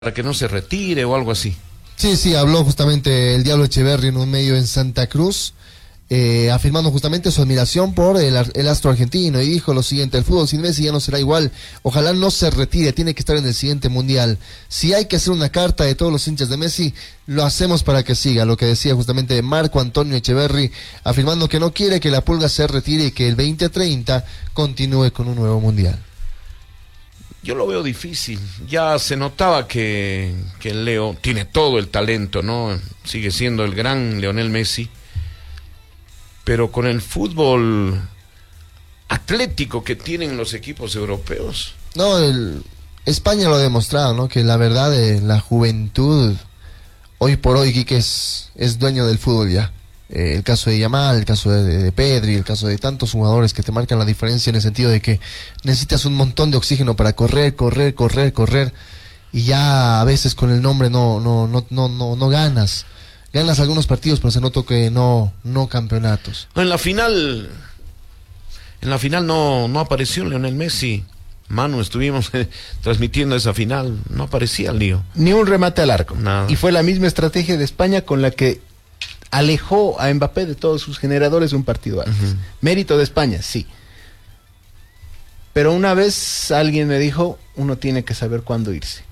para que no se retire o algo así. Sí, habló justamente el Diablo Echeverri en un medio en Santa Cruz, afirmando justamente su admiración por el astro argentino, y dijo lo siguiente: el fútbol sin Messi ya no será igual, ojalá no se retire, tiene que estar en el siguiente mundial. Si hay que hacer una carta de todos los hinchas de Messi, lo hacemos para que siga, lo que decía justamente Marco Antonio Echeverri, afirmando que no quiere que la Pulga se retire y que el 2030 continúe con un nuevo mundial. Yo lo veo difícil. Ya se notaba que Leo tiene todo el talento, ¿no? Sigue siendo el gran Lionel Messi. Pero con el fútbol atlético que tienen los equipos europeos. No, España lo ha demostrado, ¿no? Que la verdad, la juventud, hoy por hoy, Quique es dueño del fútbol ya. El caso de Yamal, el caso de Pedri, el caso de tantos jugadores que te marcan la diferencia en el sentido de que necesitas un montón de oxígeno para correr, y ya a veces con el nombre no ganas. Ganas algunos partidos, pero se nota que no campeonatos. En la final no apareció Lionel Messi. Manu, estuvimos transmitiendo esa final, no aparecía el lío. Ni un remate al arco. Nada. Y fue la misma estrategia de España con la que alejó a Mbappé de todos sus generadores un partido antes. Mérito de España, sí. Pero una vez alguien me dijo, uno tiene que saber cuándo irse.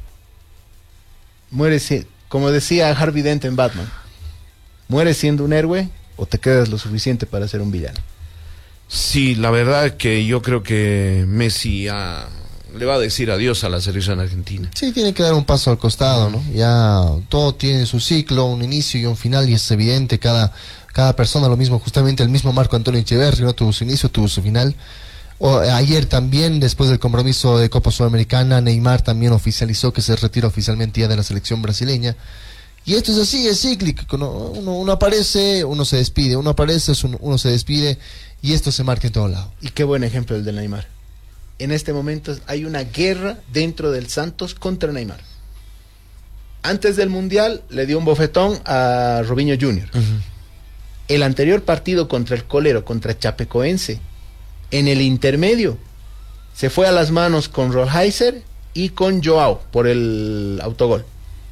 Mueres, como decía Harvey Dent en Batman, mueres siendo un héroe o te quedas lo suficiente para ser un villano. Sí, la verdad es que yo creo que Messi le va a decir adiós a la selección argentina. Sí, tiene que dar un paso al costado, ¿no? Ya todo tiene su ciclo, un inicio y un final, y es evidente, cada persona lo mismo. Justamente el mismo Marco Antonio Echeverri, ¿no? Tuvo su inicio, tuvo su final. Ayer también, después del compromiso de Copa Sudamericana, Neymar también oficializó que se retira oficialmente ya de la selección brasileña. Y esto es así, es cíclico, ¿no? Uno aparece, uno se despide, uno aparece, uno se despide, y esto se marca en todo lado. Y qué buen ejemplo el de Neymar. En este momento hay una guerra dentro del Santos contra Neymar. Antes del Mundial le dio un bofetón a Robinho Jr. El anterior partido contra el Colero, contra Chapecoense, en el intermedio, se fue a las manos con Rolheiser y con Joao por el autogol.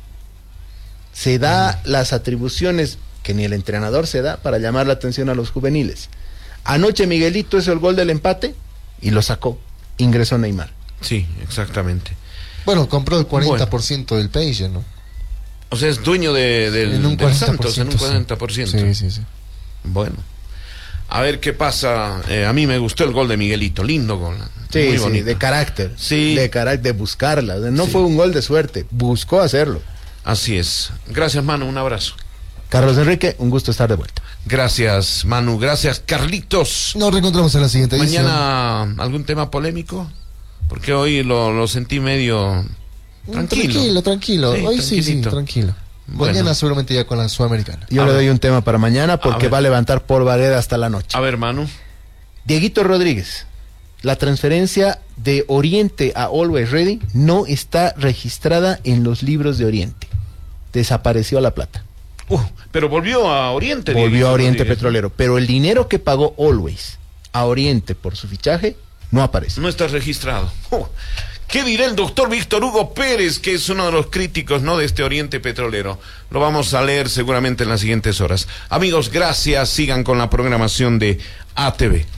Se da las atribuciones que ni el entrenador se da para llamar la atención a los juveniles. Anoche Miguelito hizo el gol del empate y lo sacó. Ingresó Neymar. Sí, exactamente. Bueno, compró el 40% del PSG, ¿no? O sea, es dueño del Santos en un 40%. Sí. Bueno, a ver qué pasa. A mí me gustó el gol de Miguelito, lindo gol. Muy bonito. De carácter. Sí. De carácter, de buscarla. No fue un gol de suerte, buscó hacerlo. Así es. Gracias, Manu, un abrazo. Carlos Enrique, un gusto estar de vuelta. Gracias, Manu. Gracias, Carlitos. Nos reencontramos en la siguiente edición. Mañana, ¿algún tema polémico? Porque hoy lo sentí medio tranquilo. Tranquilo. Sí, Hoy sí, tranquilo. Bueno. Mañana seguramente ya con la Sudamericana. Yo le doy un tema para mañana porque va a levantar polvareda hasta la noche. A ver, Manu. Dieguito Rodríguez. La transferencia de Oriente a Always Ready no está registrada en los libros de Oriente. Desapareció la plata. Pero volvió a Oriente. Volvió a Oriente Petrolero. Pero el dinero que pagó Always a Oriente por su fichaje no aparece. No está registrado. ¿Qué dirá el doctor Víctor Hugo Pérez, que es uno de los críticos, ¿no?, de este Oriente Petrolero? Lo vamos a leer seguramente en las siguientes horas. Amigos, gracias. Sigan con la programación de ATV.